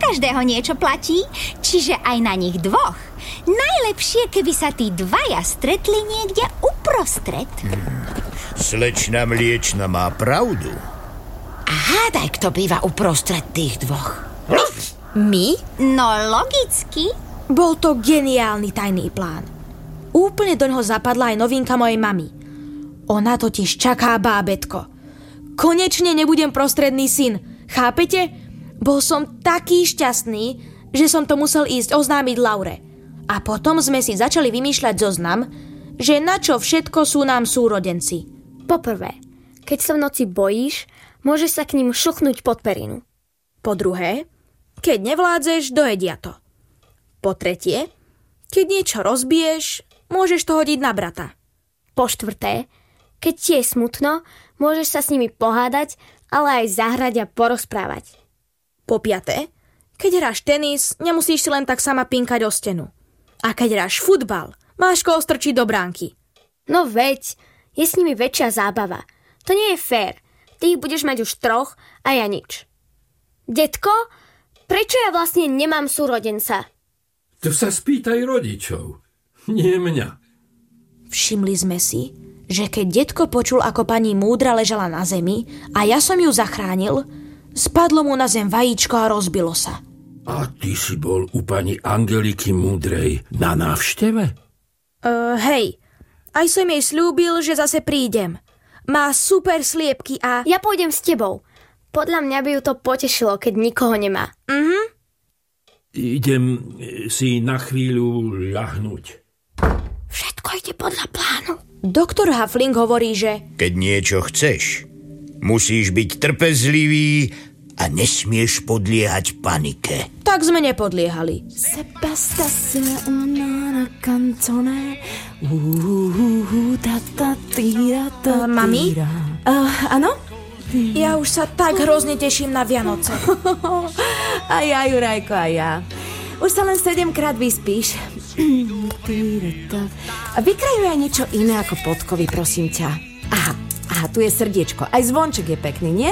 každého niečo platí, čiže aj na nich dvoch. Najlepšie, keby sa tí dvaja stretli niekde uprostred. Slečna Mliečna má pravdu. A hádaj, kto býva uprostred tých dvoch. My? No logicky. Bol to geniálny tajný plán. Úplne doňho zapadla aj novinka mojej mamy. Ona totiž čaká bábätko. Konečne nebudem prostredný syn. Chápete? Bol som taký šťastný, že som to musel ísť oznámiť Laure. A potom sme si začali vymýšľať zoznam, že na čo všetko sú nám súrodenci. Poprvé, keď sa v noci bojíš, môžeš sa k ním šuchnúť pod perinu. Po druhé, keď nevládzeš, dojedia to. Po tretie, keď niečo rozbiješ, môžeš to hodiť na brata. Po štvrté, keď ti je smutno, môžeš sa s nimi pohádať, ale aj zahrať a porozprávať. Po piaté, keď hráš tenis, nemusíš si len tak sama pinkať o stenu. A keď hráš futbal, máš koho strčiť do bránky. No veď, je s nimi väčšia zábava. To nie je fér. Ty ich budeš mať už 3 a ja nič. Detko, prečo ja vlastne nemám súrodenca? To sa spýtaj rodičov, nie mňa. Všimli sme si, že keď detko počul, ako pani múdra ležala na zemi a ja som ju zachránil, spadlo mu na zem vajíčko a rozbilo sa. A ty si bol u pani Angeliky Múdrej na návšteve? Hej, aj som jej sľúbil, že zase prídem. Má super sliepky a... Ja pôjdem s tebou. Podľa mňa by ju to potešilo, keď nikoho nemá. Idem si na chvíľu ľahnúť. Všetko ide podľa plánu. Doktor Huffling hovorí, že... Keď niečo chceš, musíš byť trpezlivý a nesmieš podliehať panike. Tak sme nepodliehali. Mami? Áno? Ja už sa tak hrozne teším na Vianoce. A ja, Jurajko, a ja. Už sa len 7-krát vyspíš. Vykrajuj aj niečo iné ako podkovy, prosím ťa. Aha, tu je srdiečko. Aj zvonček je pekný, nie?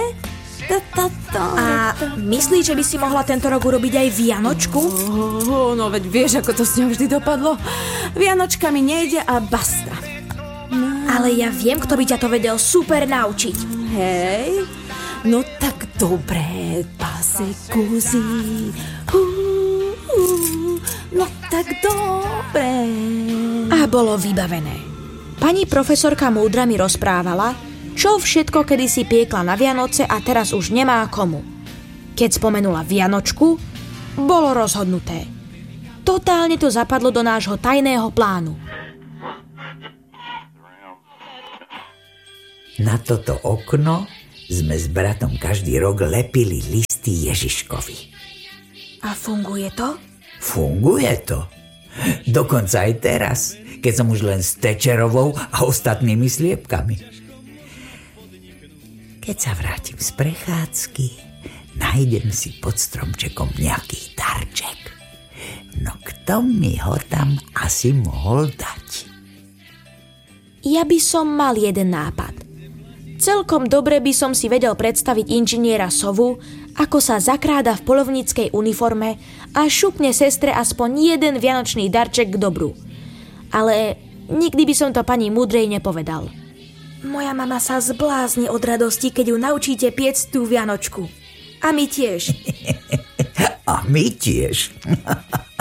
A myslíš, že by si mohla tento rok urobiť aj Vianočku? No veď vieš, ako to s ňou vždy dopadlo. Vianočka mi nejde a basta. Ale ja viem, kto by ťa to vedel super naučiť. Hej, no tak dobre, pase kuzy. No tak dobre. A bolo vybavené. Pani profesorka Múdra mi rozprávala, čo všetko kedysi piekla na Vianoce a teraz už nemá komu. Keď spomenula Vianočku, bolo rozhodnuté. Totálne to zapadlo do nášho tajného plánu. Na toto okno sme s bratom každý rok lepili listy Ježiškovi. A funguje to? Funguje to. Dokonca aj teraz, keď som už len s Tečerovou a ostatnými sliepkami. Keď sa vrátim z prechádzky, nájdem si pod stromčekom nejaký darček. No kto mi ho tam asi mohol dať? Ja by som mal jeden nápad. Celkom dobre by som si vedel predstaviť inžiniera Sovu, ako sa zakráda v poľovníckej uniforme a šupne sestre aspoň jeden vianočný darček k dobru. Ale nikdy by som to pani Múdrej nepovedal. Moja mama sa zblázni od radosti, keď ju naučíte piecť tú Vianočku. A my tiež. A my tiež.